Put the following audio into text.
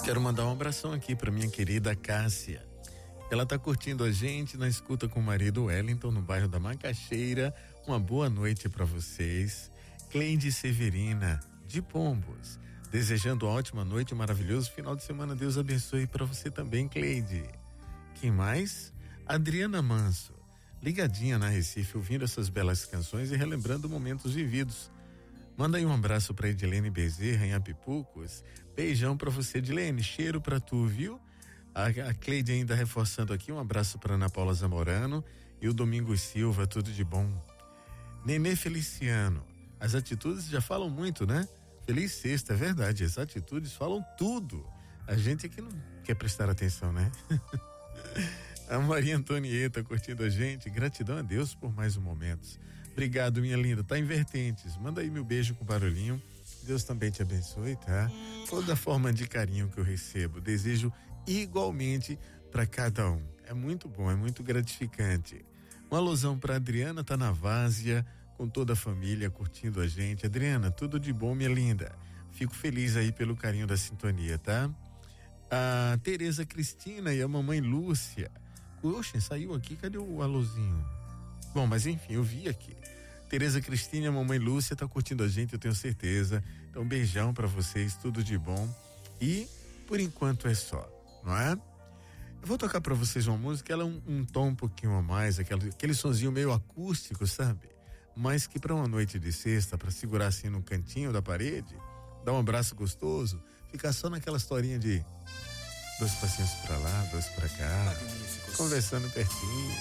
Quero mandar um abração aqui para minha querida Cássia. Ela tá curtindo a gente na escuta com o marido Wellington no bairro da Macaxeira. Uma boa noite para vocês. Cleide Severina de Pombos, desejando uma ótima noite, um maravilhoso final de semana. Deus abençoe para você também, Cleide. Quem mais? Adriana Manso, ligadinha na Recife, ouvindo essas belas canções e relembrando momentos vividos. Manda aí um abraço pra Edilene Bezerra em Apipucos. Beijão pra você, Edilene. Cheiro pra tu, viu? A Cleide ainda reforçando aqui, um abraço pra Ana Paula Zamorano e o Domingos Silva, tudo de bom. Nenê Feliciano, as atitudes já falam muito, né? Feliz sexta, é verdade, as atitudes falam tudo. A gente é que não quer prestar atenção, né? A Maria Antonieta curtindo a gente, gratidão a Deus por mais um momento. Obrigado, minha linda, tá em Vertentes, manda aí meu beijo com barulhinho, Deus também te abençoe, tá? Toda forma de carinho que eu recebo, desejo igualmente para cada um, é muito bom, é muito gratificante. Um alusão para Adriana, tá na Várzea, com toda a família curtindo a gente. Adriana, tudo de bom, minha linda, fico feliz aí pelo carinho da sintonia, tá? A Tereza Cristina e a mamãe Lúcia. Oxe, saiu aqui, cadê o alôzinho? Bom, mas enfim, eu vi aqui. Tereza Cristina e a mamãe Lúcia tá curtindo a gente, eu tenho certeza. Então, beijão pra vocês, tudo de bom. E, por enquanto, é só, não é? Eu vou tocar pra vocês uma música, ela é um tom um pouquinho a mais, aquele sonzinho meio acústico, sabe? Mas que pra uma noite de sexta, pra segurar assim no cantinho da parede, dar um abraço gostoso, ficar só naquela historinha de 2 passinhos pra lá, 2 pra cá, conversando pertinho.